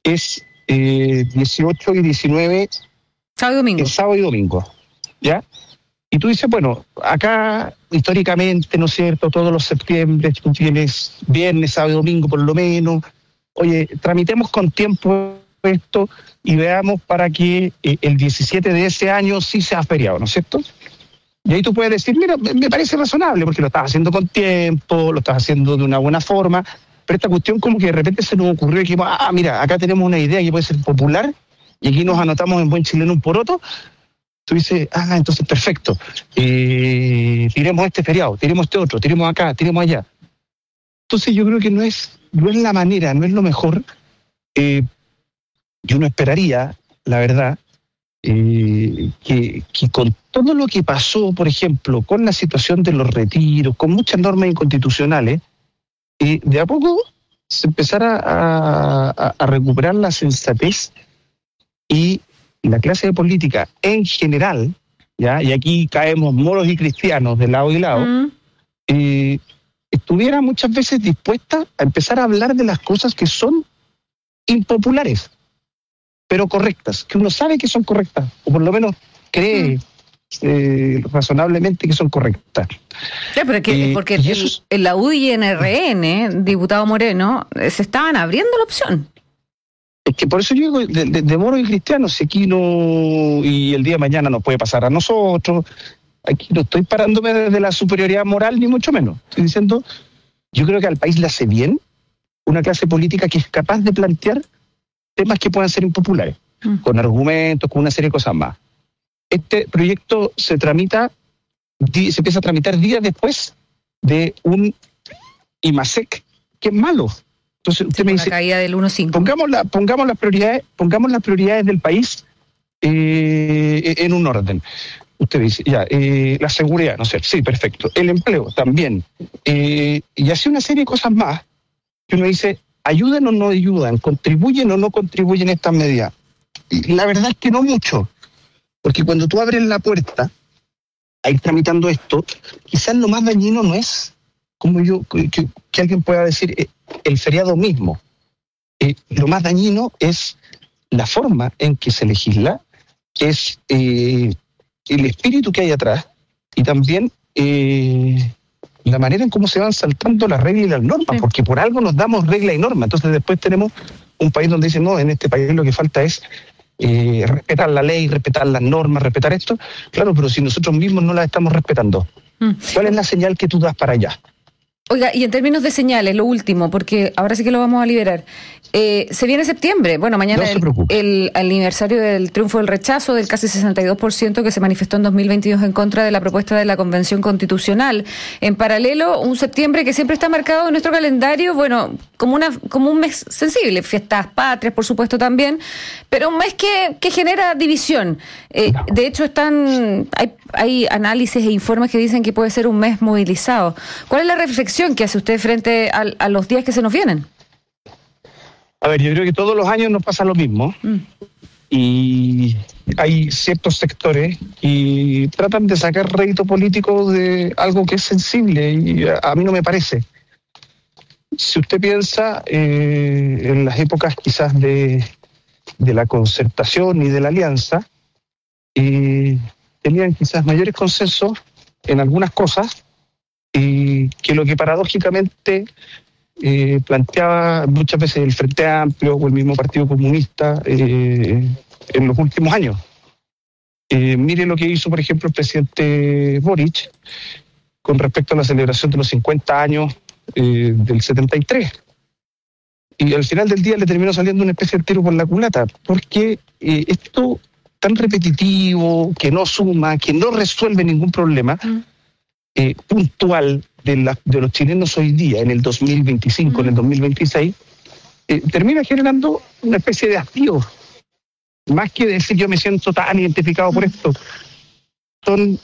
es 18 y 19. Sábado y domingo. Sábado y domingo, ¿ya? Y tú dices, bueno, acá históricamente, ¿no es cierto?, todos los septiembre tú tienes viernes, sábado y domingo por lo menos. Oye, tramitemos con tiempo esto y veamos para que el 17 de ese año sí sea feriado, ¿no es cierto? Y ahí tú puedes decir, mira, me parece razonable porque lo estás haciendo con tiempo, lo estás haciendo de una buena forma, pero esta cuestión como que de repente se nos ocurrió y dijimos, mira, acá tenemos una idea que puede ser popular y aquí nos anotamos en buen chileno un poroto. Tú dices, entonces perfecto, tiremos este feriado, tiremos este otro, tiremos acá, tiremos allá. Entonces yo creo que no es la manera, no es lo mejor. Yo no esperaría, la verdad, que con todo lo que pasó, por ejemplo, con la situación de los retiros, con muchas normas inconstitucionales, de a poco se empezara a recuperar la sensatez y la clase de política en general, ¿ya? Y aquí caemos moros y cristianos de lado y lado, estuviera muchas veces dispuesta a empezar a hablar de las cosas que son impopulares, pero correctas, que uno sabe que son correctas, o por lo menos cree razonablemente que son correctas. Sí, pero porque en la UDI y en RN, diputado Moreno, se estaban abriendo la opción. Es que por eso yo digo, de moros y cristianos, si aquí no, y el día de mañana nos puede pasar a nosotros, aquí no estoy parándome desde la superioridad moral, ni mucho menos. Estoy diciendo, yo creo que al país le hace bien una clase política que es capaz de plantear temas que puedan ser impopulares, con argumentos, con una serie de cosas más. Este proyecto se empieza a tramitar días después de un IMASEC que es malo. Entonces usted me dice, caída del 1.5. Pongamos las prioridades del país en un orden. Usted dice, la seguridad, no sé, sí, perfecto. El empleo también. Y así una serie de cosas más que uno dice, ¿ayudan o no ayudan? ¿Contribuyen o no contribuyen estas medidas? Y la verdad es que no mucho. Porque cuando tú abres la puerta a ir tramitando esto, quizás lo más dañino no es, como que alguien pueda decir, el feriado mismo. Lo más dañino es la forma en que se legisla, es el espíritu que hay atrás y también la manera en cómo se van saltando las reglas y las normas, porque por algo nos damos regla y norma. Entonces después tenemos un país donde dicen, no, en este país lo que falta es respetar la ley, respetar las normas, respetar esto. Claro, pero si nosotros mismos no las estamos respetando, ¿cuál es la señal que tú das para allá? Oiga, y en términos de señales, lo último, porque ahora sí que lo vamos a liberar. Se viene septiembre, bueno, mañana el aniversario del triunfo del rechazo del casi 62% que se manifestó en 2022 en contra de la propuesta de la Convención Constitucional. En paralelo, un septiembre que siempre está marcado en nuestro calendario, bueno, como un mes sensible, fiestas patrias, por supuesto, también, pero un mes que genera división. De hecho, hay análisis e informes que dicen que puede ser un mes movilizado. ¿Cuál es la reflexión que hace usted frente a los días que se nos vienen? A ver, yo creo que todos los años nos pasa lo mismo y hay ciertos sectores que tratan de sacar rédito político de algo que es sensible y a mí no me parece. Si usted piensa en las épocas quizás de la concertación y de la alianza, tenían quizás mayores consensos en algunas cosas que lo que paradójicamente planteaba muchas veces el Frente Amplio o el mismo Partido Comunista en los últimos años. Mire lo que hizo, por ejemplo, el presidente Boric con respecto a la celebración de los 50 años del 73. Y al final del día le terminó saliendo una especie de tiro por la culata, porque esto tan repetitivo, que no suma, que no resuelve ningún problema puntual de los chilenos hoy día, en el 2025, en el 2026, termina generando una especie de hastío. Más que decir yo me siento tan identificado por esto, son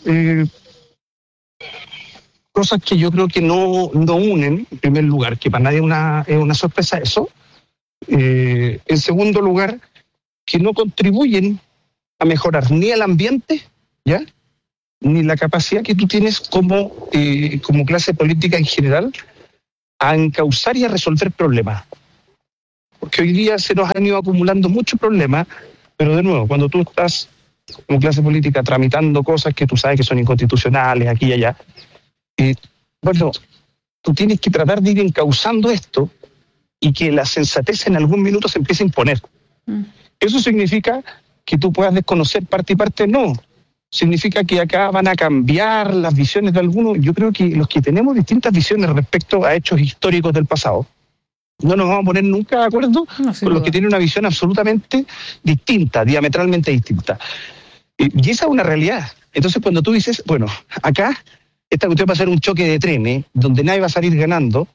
cosas que yo creo que no unen, en primer lugar, que para nadie es una sorpresa eso. En segundo lugar, que no contribuyen a mejorar ni el ambiente, ¿ya?, ni la capacidad que tú tienes como clase política en general a encauzar y a resolver problemas. porque hoy día se nos han ido acumulando muchos problemas, pero de nuevo, cuando tú estás como clase política tramitando cosas que tú sabes que son inconstitucionales aquí y allá, bueno, tú tienes que tratar de ir encauzando esto y que la sensatez en algún minuto se empiece a imponer. ¿Eso significa que tú puedas desconocer parte y parte? No. ¿Significa que acá van a cambiar las visiones de algunos? Yo creo que los que tenemos distintas visiones respecto a hechos históricos del pasado, no nos vamos a poner nunca de acuerdo con los que tienen una visión absolutamente distinta, diametralmente distinta. Y esa es una realidad. Entonces, cuando tú dices, bueno, acá esta cuestión va a ser un choque de trenes, donde nadie va a salir ganando,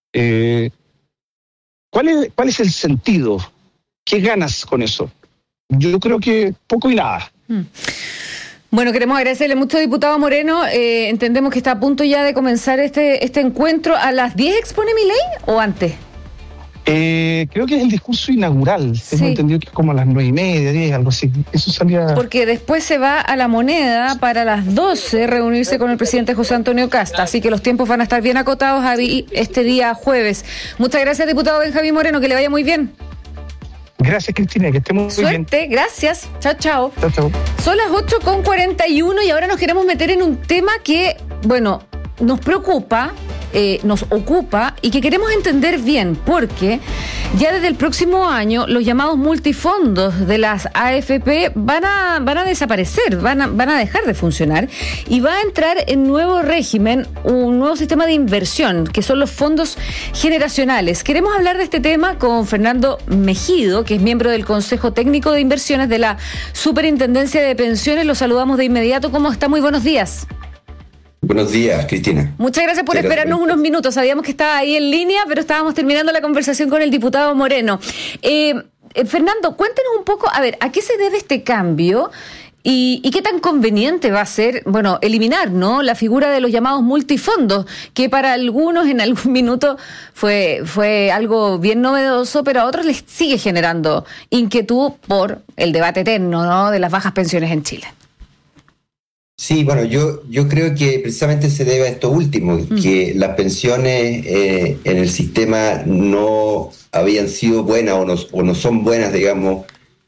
¿cuál es el sentido? ¿Qué ganas con eso? Yo creo que poco y nada. Bueno, queremos agradecerle mucho, diputado Moreno. Entendemos que está a punto ya de comenzar este encuentro. ¿A las 10 expone Milei o antes? Creo que es el discurso inaugural. Sí. Tengo entendido que es como a las 9:30, 10, algo así. Eso salía... Porque después se va a La Moneda para las 12 reunirse con el presidente José Antonio Kast. Así que los tiempos van a estar bien acotados este día jueves. Muchas gracias, diputado Benjamín Moreno. Que le vaya muy bien. Gracias, Cristina, que estemos muy bien. Suerte, gracias. Chao, chao. Chao, chao. Son las 8:41 y ahora nos queremos meter en un tema que, bueno, nos preocupa, nos ocupa y que queremos entender bien, porque ya desde el próximo año los llamados multifondos de las AFP van a desaparecer, van a dejar de funcionar y va a entrar en nuevo régimen, un nuevo sistema de inversión, que son los fondos generacionales. Queremos hablar de este tema con Fernando Mejido, que es miembro del Consejo Técnico de Inversiones de la Superintendencia de Pensiones. Lo saludamos de inmediato. ¿Cómo está? Muy buenos días. Buenos días, Cristina. Muchas gracias por esperarnos unos minutos. Sabíamos que estaba ahí en línea, pero estábamos terminando la conversación con el diputado Moreno. Fernando, cuéntenos un poco, a ver, ¿a qué se debe este cambio y qué tan conveniente va a ser, bueno, eliminar, ¿no?, la figura de los llamados multifondos, que para algunos en algún minuto fue algo bien novedoso, pero a otros les sigue generando inquietud por el debate eterno, ¿no?, de las bajas pensiones en Chile? Sí, bueno, yo creo que precisamente se debe a esto último, que las pensiones en el sistema no habían sido buenas o no son buenas, digamos,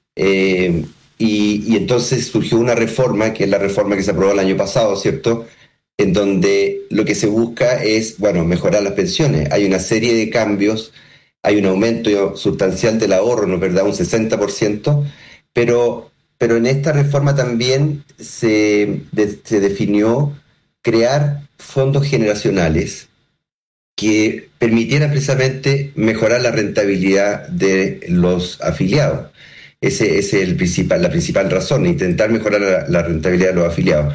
y entonces surgió una reforma, que es la reforma que se aprobó el año pasado, ¿cierto?, en donde lo que se busca es, bueno, mejorar las pensiones. Hay una serie de cambios, hay un aumento sustancial del ahorro, ¿no es verdad?, un 60%, pero en esta reforma también se definió crear fondos generacionales que permitieran precisamente mejorar la rentabilidad de los afiliados. Ese es la principal razón, intentar mejorar la rentabilidad de los afiliados.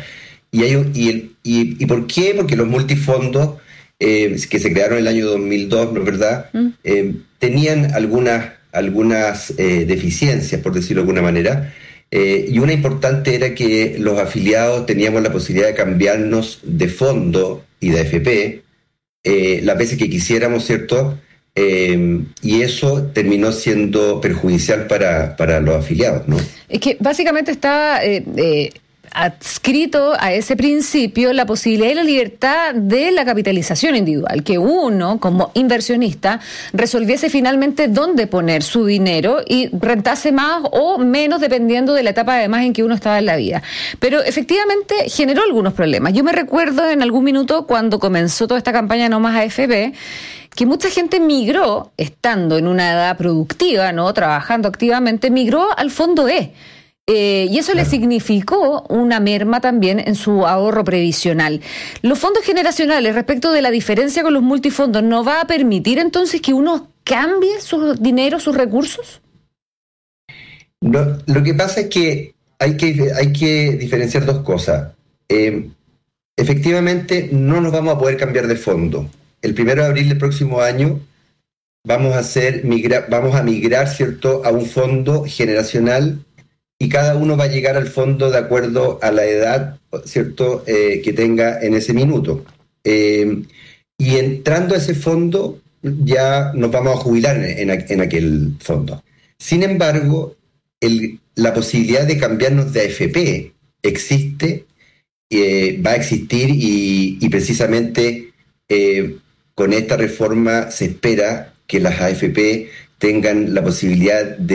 ¿Y por qué? Porque los multifondos que se crearon en el año 2002, ¿no es verdad?, tenían algunas deficiencias, por decirlo de alguna manera. Y una importante era que los afiliados teníamos la posibilidad de cambiarnos de fondo y de AFP las veces que quisiéramos, ¿cierto? Y eso terminó siendo perjudicial para los afiliados, ¿no? Es que básicamente está adscrito a ese principio la posibilidad y la libertad de la capitalización individual, que uno como inversionista resolviese finalmente dónde poner su dinero y rentase más o menos dependiendo de la etapa además en que uno estaba en la vida. Pero efectivamente generó algunos problemas. Yo me recuerdo en algún minuto cuando comenzó toda esta campaña No Más AFP, que mucha gente migró, estando en una edad productiva, ¿no?, trabajando activamente, migró al fondo E. Y eso le significó una merma también en su ahorro previsional. Los fondos generacionales, respecto de la diferencia con los multifondos, ¿no va a permitir entonces que uno cambie su dinero, sus recursos? No, lo que pasa es que hay que diferenciar dos cosas. Efectivamente, no nos vamos a poder cambiar de fondo. El 1 de abril del próximo año vamos a migrar, ¿cierto?, a un fondo generacional, y cada uno va a llegar al fondo de acuerdo a la edad, ¿cierto?, que tenga en ese minuto. Y entrando a ese fondo, ya nos vamos a jubilar en aquel fondo. Sin embargo, la posibilidad de cambiarnos de AFP existe, va a existir, y precisamente con esta reforma se espera que las AFP tengan la posibilidad de